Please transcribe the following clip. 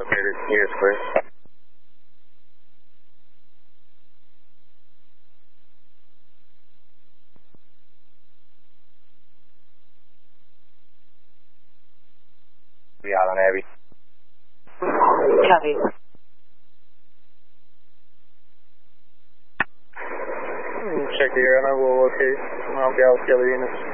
Located, here is clear. Island Abbey. Copy. Check the area, we'll locate all Galaxy other units.